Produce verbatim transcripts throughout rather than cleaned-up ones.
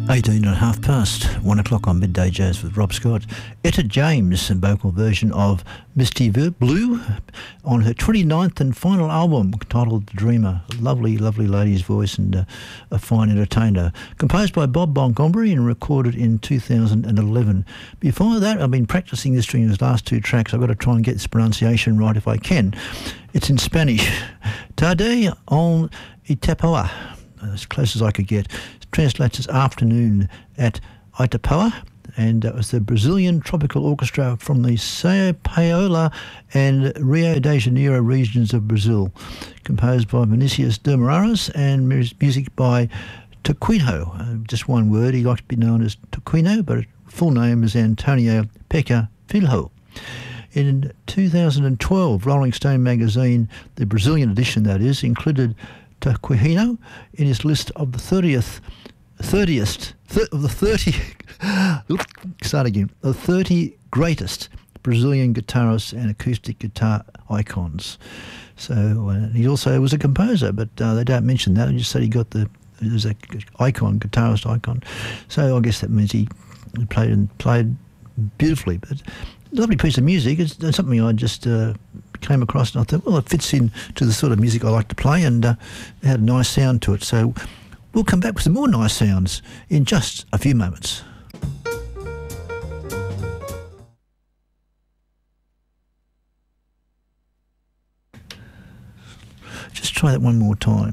eighteen and a half past, one o'clock on Midday Jazz with Rob Scott. Etta James, a vocal version of Misty Blue on her twenty-ninth and final album titled The Dreamer. A lovely, lovely lady's voice and uh, a fine entertainer. Composed by Bob Montgomery and recorded in two thousand eleven. Before that, I've been practicing this during these last two tracks. I've got to try and get this pronunciation right if I can. It's in Spanish. Tarde en Itapoa, as close as I could get. Translates as afternoon at Itapoa, and that was the Brazilian Tropical Orchestra from the Sao Paulo and Rio de Janeiro regions of Brazil, composed by Vinicius de Moraes and music by Toquinho. Uh, just one word, he likes to be known as Toquinho, but his full name is Antonio Peca Filho. In two thousand twelve, Rolling Stone magazine, the Brazilian edition that is, included Toquinho in his list of the thirtieth, thirtieth, thir- of the thirty, start again, the thirty greatest Brazilian guitarists and acoustic guitar icons. So uh, he also was a composer, but uh, they don't mention that. They just said he got the, he was a icon, guitarist icon. So I guess that means he played and played beautifully. But lovely piece of music. It's, it's something I just uh, came across and I thought, well, it fits in to the sort of music I like to play, and uh, it had a nice sound to it. So we'll come back with some more nice sounds in just a few moments. Just try that one more time.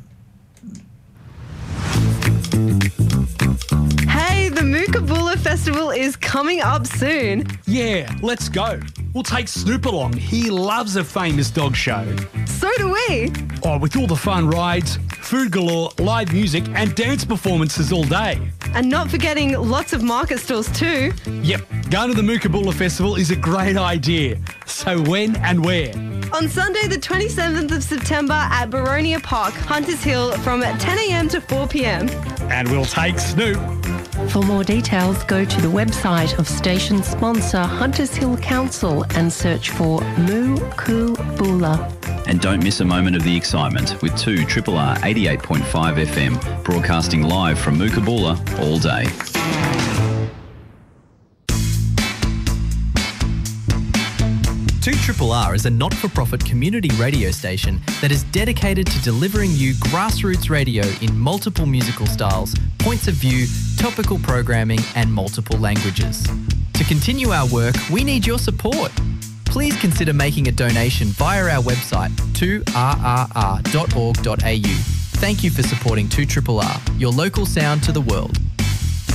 Hey, the Mookaboola Festival is coming up soon. Yeah, let's go. We'll take Snoop along. He loves a famous dog show. So do we. Oh, with all the fun rides, food galore, live music and dance performances all day. And not forgetting lots of market stalls too. Yep, going to the Mookaboola Festival is a great idea. So when and where? On Sunday the twenty-seventh of September at Baronia Park, Hunters Hill, from ten a.m. to four p.m. And we'll take Snoop. For more details, go to the website of station sponsor Hunters Hill Council and search for Mookaboola. And don't miss a moment of the excitement with two R R R eighty-eight point five F M, broadcasting live from Mookaboola all day. two R R R is a not-for-profit community radio station that is dedicated to delivering you grassroots radio in multiple musical styles, points of view, topical programming and multiple languages. To continue our work, we need your support. Please consider making a donation via our website, two r r r dot org dot a u. Thank you for supporting two R R R, your local sound to the world.